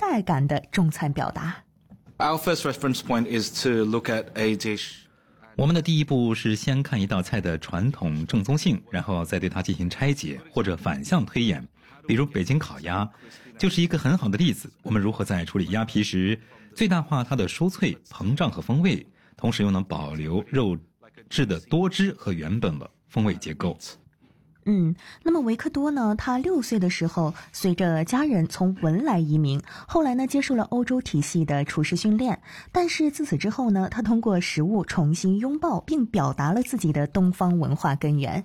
代感的中餐表达。 Our first reference point is to look at a dish. 我们的第一步是先看一道菜的传统正宗性，然后再对它进行拆解或者反向推演。比如北京烤鸭就是一个很好的例子，我们如何在处理鸭皮时最大化它的酥脆、膨胀和风味，同时又能保留肉质的多汁和原本的风味结构。 那么维克多呢，他6岁的时候随着家人从文莱移民，后来呢接受了欧洲体系的厨师训练，但是自此之后呢，他通过食物重新拥抱并表达了自己的东方文化根源。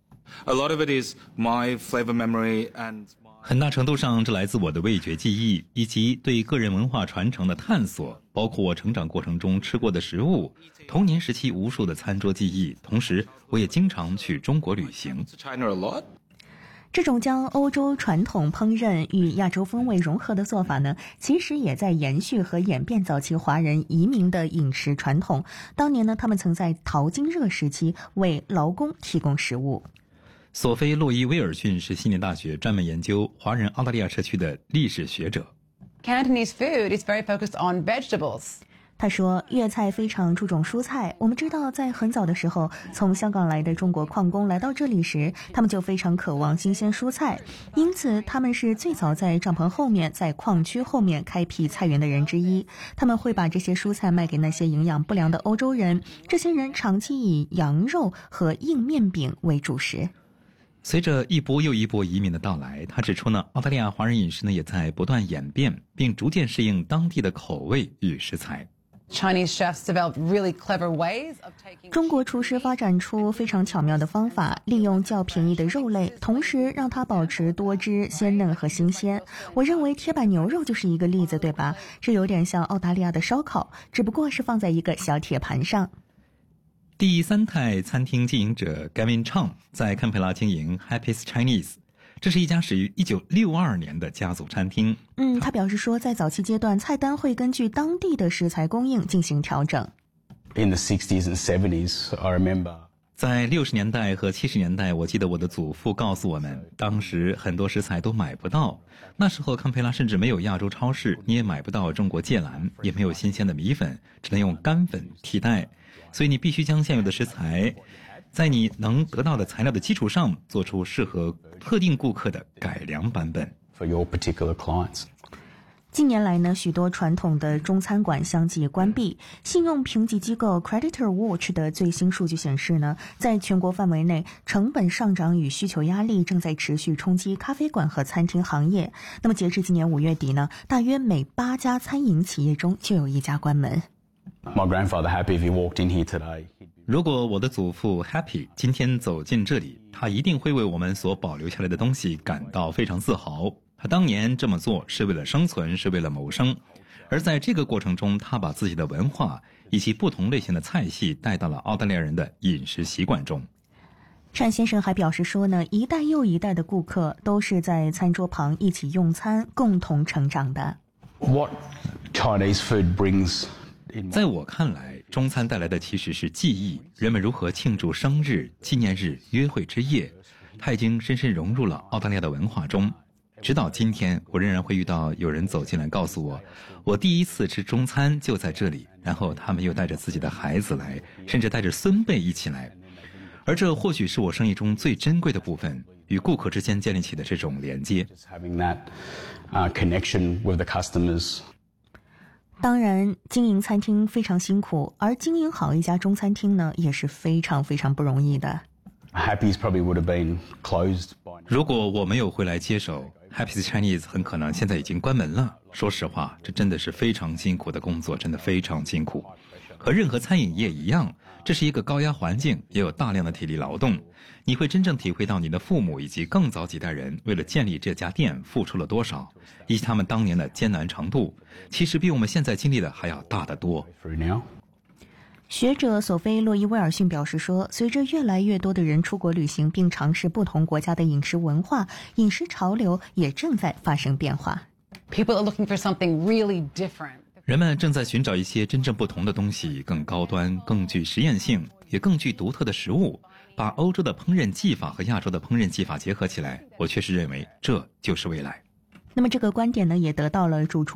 A lot of it is my flavor memory and 很大程度上这来自我的味觉记忆以及对个人文化传承的探索，包括我成长过程中吃过的食物，童年时期无数的餐桌记忆，同时我也经常去中国旅行。 这种将欧洲传统烹饪与亚洲风味融合的做法呢，其实也在延续和演变早期华人移民的饮食传统。当年呢，他们曾在淘金热时期为劳工提供食物。 索菲·洛伊·威尔逊是悉尼大学专门研究华人澳大利亚社区的历史学者。 Cantonese food is very focused on vegetables. 他说，粤菜非常注重蔬菜。我们知道，在很早的时候，从香港来的中国矿工来到这里时，他们就非常渴望新鲜蔬菜，因此他们是最早在帐篷后面、在矿区后面开辟菜园的人之一。他们会把这些蔬菜卖给那些营养不良的欧洲人，这些人长期以羊肉和硬面饼为主食。 随着一波又一波移民的到来，他指出呢，澳大利亚华人饮食呢也在不断演变，并逐渐适应当地的口味与食材。 Chinese chefs developed really clever ways of taking 中国厨师发展出非常巧妙的方法，利用较便宜的肉类，同时让它保持多汁、鲜嫩和新鲜。我认为铁板牛肉就是一个例子，对吧？这有点像澳大利亚的烧烤，只不过是放在一个小铁盘上。 第三代餐厅经营者 Gavin Chang 在堪培拉经营 Happy's Chinese， 这是一家始于1962年的家族餐厅。 他表示说，在早期阶段，菜单会根据当地的食材供应进行调整。 In the 60s and 70s, I remember 在60年代和70年代，我记得我的祖父告诉我们，当时很多食材都买不到。那时候堪培拉甚至没有亚洲超市，你也买不到中国芥蓝，也没有新鲜的米粉，只能用干粉替代。所以你必须将现有的食材，在你能得到的材料的基础上，做出适合特定顾客的改良版本。 for your particular clients. 近年来呢，许多传统的中餐馆相继关闭。信用评级机构 Creditor Watch 的最新数据显示呢，在全国范围内，成本上涨与需求压力正在持续冲击咖啡馆和餐厅行业。那么截至今年5月底呢，大约每8家餐饮企业中就有1家关门。 My grandfather Happy, if he walked in here today, 如果我的祖父 Happy 今天走进这里，他一定会为我们所保留下来的东西感到非常自豪。他当年这么做是为了生存，是为了谋生，而在这个过程中，他把自己的文化以及不同类型的菜系带到了澳大利亚人的饮食习惯中。 单先生还表示说呢，一代又一代的顾客都是在餐桌旁一起用餐，共同成长的。 what Chinese food brings in 在我看来，中餐带来的其实是记忆，人们如何庆祝生日、纪念日、约会之夜，它已经深深融入了澳大利亚的文化中。直到今天，我仍然会遇到有人走进来告诉我，我第一次吃中餐就在这里，然后他们又带着自己的孩子来，甚至带着孙辈一起来。而这或许是我生意中最珍贵的部分，与顾客之间建立起的这种连接。 just having that connection with the customers. 当然，经营餐厅非常辛苦，而经营好一家中餐厅呢，也是非常非常不容易的。 Happy's probably would have been closed by now. 如果我没有回来接手 Happy's Chinese， 很可能现在已经关门了。说实话，这真的是非常辛苦的工作，真的非常辛苦。和任何餐饮业一样，这是一个高压环境，也有大量的体力劳动。你会真正体会到你的父母以及更早几代人为了建立这家店付出了多少，以及他们当年的艰难程度，其实比我们现在经历的还要大得多。 Through now. 学者索菲·洛伊·威尔逊表示说，随着越来越多的人出国旅行并尝试不同国家的饮食文化，饮食潮流也正在发生变化。 People are looking for something really different. 人们正在寻找一些真正不同的东西，更高端、更具实验性，也更具独特的食物，把欧洲的烹饪技法和亚洲的烹饪技法结合起来。我确实认为这就是未来。 那么这个观点呢，也得到了主厨